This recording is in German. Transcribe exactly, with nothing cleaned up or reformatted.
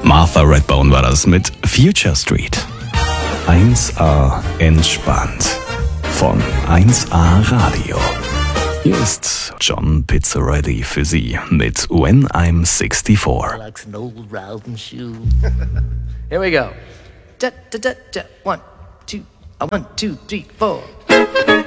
Martha Redbone war das mit Future Street. eins A entspannt von eins A Radio. Hier ist John Pizzarelli für Sie mit When I'm sixty-four. Like an old riding shoe. Here we go. Da, da, da, da. One, two, uh, one, two, three, four.